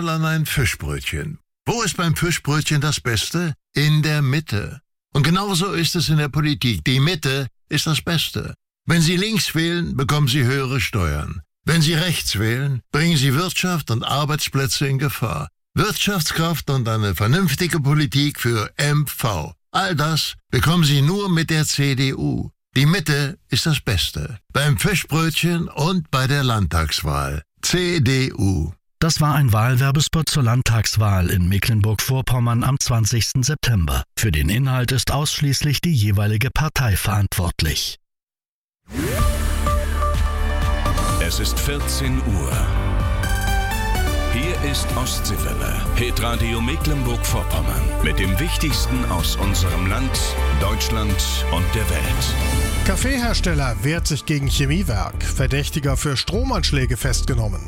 mal an ein Fischbrötchen. Wo ist beim Fischbrötchen das Beste? In der Mitte. Und genauso ist es in der Politik. Die Mitte ist das Beste. Wenn Sie links wählen, bekommen Sie höhere Steuern. Wenn Sie rechts wählen, bringen Sie Wirtschaft und Arbeitsplätze in Gefahr. Wirtschaftskraft und eine vernünftige Politik für MV. All das bekommen Sie nur mit der CDU. Die Mitte ist das Beste. Beim Fischbrötchen und bei der Landtagswahl. CDU. Das war ein Wahlwerbespot zur Landtagswahl in Mecklenburg-Vorpommern am 20. September. Für den Inhalt ist ausschließlich die jeweilige Partei verantwortlich. Es ist 14 Uhr. Hier ist Ostseewelle, Hitradio Mecklenburg-Vorpommern. Mit dem Wichtigsten aus unserem Land, Deutschland und der Welt. Kaffeehersteller wehrt sich gegen Chemiewerk. Verdächtiger für Stromanschläge festgenommen.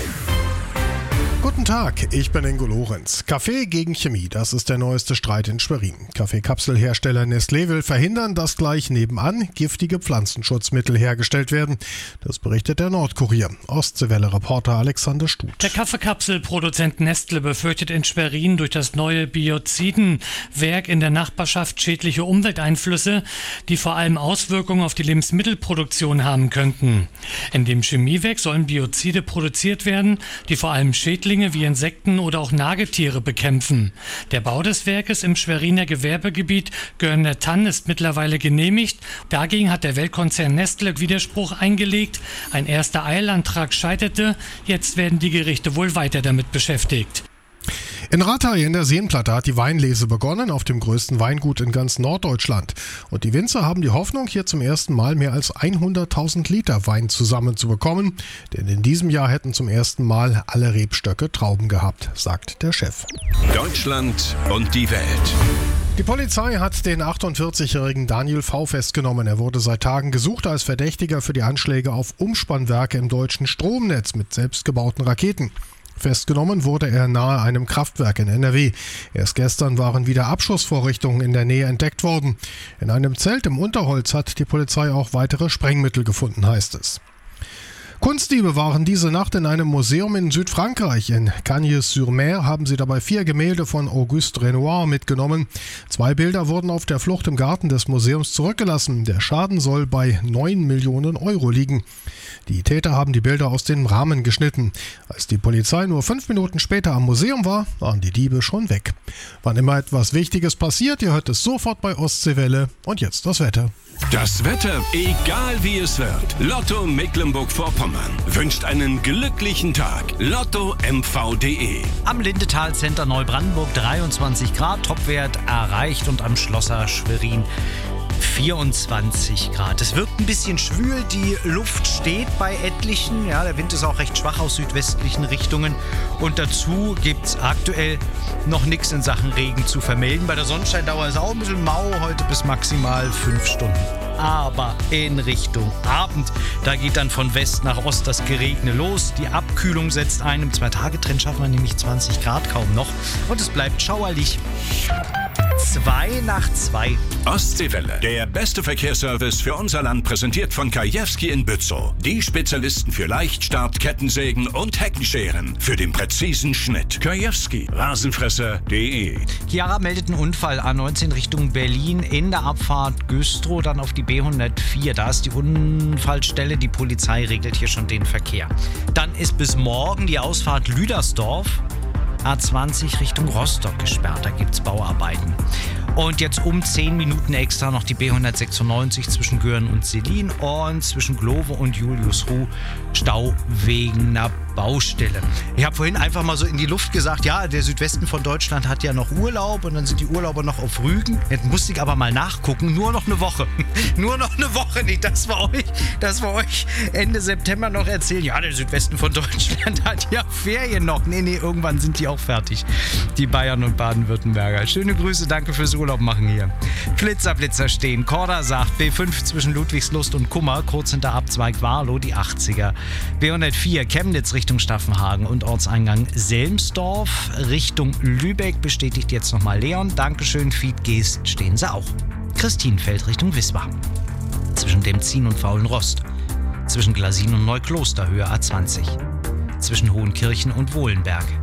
Guten Tag, ich bin Ingo Lorenz. Kaffee gegen Chemie, das ist der neueste Streit in Schwerin. Kaffeekapselhersteller Nestlé will verhindern, dass gleich nebenan giftige Pflanzenschutzmittel hergestellt werden. Das berichtet der Nordkurier. Ostseewelle-Reporter Alexander Stut. Der Kaffeekapselproduzent Nestle befürchtet in Schwerin durch das neue Biozidenwerk in der Nachbarschaft schädliche Umwelteinflüsse, die vor allem Auswirkungen auf die Lebensmittelproduktion haben könnten. In dem Chemiewerk sollen Biozide produziert werden, die vor allem Schädlinge wie Insekten oder auch Nagetiere bekämpfen. Der Bau des Werkes im Schweriner Gewerbegebiet Görner-Tann ist mittlerweile genehmigt. Dagegen hat der Weltkonzern Nestle Widerspruch eingelegt. Ein erster Eilantrag scheiterte. Jetzt werden die Gerichte wohl weiter damit beschäftigt. In Ratay in der Seenplatte hat die Weinlese begonnen, auf dem größten Weingut in ganz Norddeutschland. Und die Winzer haben die Hoffnung, hier zum ersten Mal mehr als 100.000 Liter Wein zusammenzubekommen. Denn in diesem Jahr hätten zum ersten Mal alle Rebstöcke Trauben gehabt, sagt der Chef. Deutschland und die Welt. Die Polizei hat den 48-jährigen Daniel V. festgenommen. Er wurde seit Tagen gesucht als Verdächtiger für die Anschläge auf Umspannwerke im deutschen Stromnetz mit selbstgebauten Raketen. Festgenommen wurde er nahe einem Kraftwerk in NRW. Erst gestern waren wieder Abschussvorrichtungen in der Nähe entdeckt worden. In einem Zelt im Unterholz hat die Polizei auch weitere Sprengmittel gefunden, heißt es. Kunstdiebe waren diese Nacht in einem Museum in Südfrankreich. In Cagnes-sur-Mer haben sie dabei 4 Gemälde von Auguste Renoir mitgenommen. 2 Bilder wurden auf der Flucht im Garten des Museums zurückgelassen. Der Schaden soll bei 9 Millionen Euro liegen. Die Täter haben die Bilder aus dem Rahmen geschnitten. Als die Polizei nur 5 Minuten später am Museum war, waren die Diebe schon weg. Wann immer etwas Wichtiges passiert, ihr hört es sofort bei Ostseewelle. Und jetzt das Wetter. Das Wetter, egal wie es wird. Lotto Mecklenburg-Vorpommern wünscht einen glücklichen Tag. LottoMV.de. Am Lindetal Center Neubrandenburg 23 Grad, Topwert erreicht, und am Schlosser Schwerin 24 Grad. Es wirkt ein bisschen schwül, die Luft steht bei etlichen. Ja, der Wind ist auch recht schwach aus südwestlichen Richtungen. Und dazu gibt es aktuell noch nichts in Sachen Regen zu vermelden. Bei der Sonnenscheindauer ist auch ein bisschen mau, heute bis maximal 5 Stunden. Aber in Richtung Abend, da geht dann von West nach Ost das Geregne los. Die Abkühlung setzt ein. Im 2-Tage-Trend schaffen wir nämlich 20 Grad kaum noch. Und es bleibt schauerlich. 2:02. Ostseewelle, der beste Verkehrsservice für unser Land, präsentiert von Kajewski in Bützow. Die Spezialisten für Leichtstart, Kettensägen und Heckenscheren für den präzisen Schnitt. Kajewski, Rasenfresser.de. Chiara meldet einen Unfall A19 Richtung Berlin in der Abfahrt Güstrow, dann auf die B104. Da ist die Unfallstelle. Die Polizei regelt hier schon den Verkehr. Dann ist bis morgen die Ausfahrt Lüdersdorf A20 Richtung Rostock gesperrt. Da gibt es Bauarbeiten. Und jetzt um 10 Minuten extra noch die B196 zwischen Göhren und Selin und zwischen Glowe und Juliusruh Stau wegen einer Baustelle. Ich habe vorhin einfach mal so in die Luft gesagt, ja, der Südwesten von Deutschland hat ja noch Urlaub und dann sind die Urlauber noch auf Rügen. Jetzt musste ich aber mal nachgucken, nur noch eine Woche. Nur noch eine Woche, nicht, dass wir euch Ende September noch erzählen, ja, der Südwesten von Deutschland hat ja Ferien noch. Nee, irgendwann sind die auch fertig, die Bayern und Baden-Württemberger. Schöne Grüße, danke fürs Urlaub machen hier. Blitzer stehen. Korda sagt B5 zwischen Ludwigslust und Kummer, kurz hinter Abzweig Warlow, die 80er. B104 Chemnitz Richtung Staffenhagen und Ortseingang Selmsdorf Richtung Lübeck, bestätigt jetzt nochmal Leon. Dankeschön, Fiedgeest stehen sie auch. Christinfeld Richtung Wismar. Zwischen Demzin und Faulenrost. Zwischen Glasin und Neukloster Höhe A20. Zwischen Hohenkirchen und Wohlenberg.